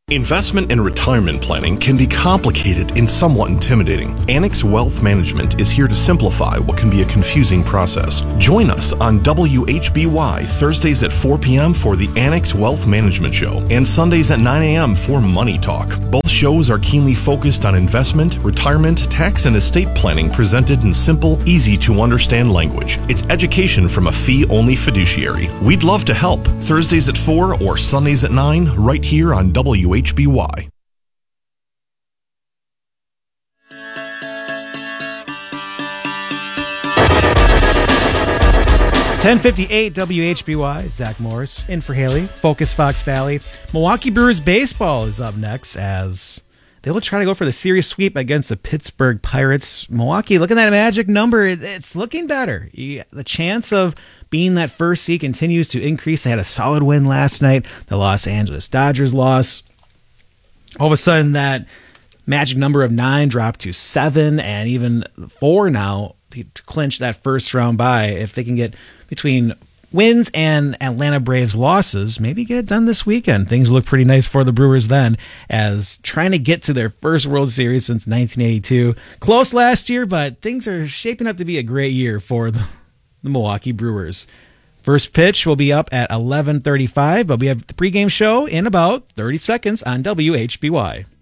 Investment and retirement planning can be complicated and somewhat intimidating. Annex Wealth Management is here to simplify what can be a confusing process. Join us on WHBY Thursdays at 4 p.m. for the Annex Wealth Management Show and Sundays at 9 a.m. for Money Talk. Both shows are keenly focused on investment, retirement, tax, and estate planning presented in simple, easy-to-understand language. It's education from a fee-only fiduciary. We'd love to help. Thursdays at 4 or Sundays at 9 right here on WHBY. 10:58 WHBY. Zach Morris in for Haley. Focus Fox Valley. Milwaukee Brewers baseball is up next as they will try to go for the series sweep against the Pittsburgh Pirates. Milwaukee, looking at that magic number, it's looking better. The chance of being that first seed continues to increase. They had a solid win last night. The Los Angeles Dodgers loss. All of a sudden, that magic number of 9 dropped to 7 and even 4 now to clinch that first round bye. If they can get between wins and Atlanta Braves losses, maybe get it done this weekend. Things look pretty nice for the Brewers then, as trying to get to their first World Series since 1982. Close last year, but things are shaping up to be a great year for the Milwaukee Brewers. First pitch will be up at 11:35, but we have the pregame show in about 30 seconds on WHBY.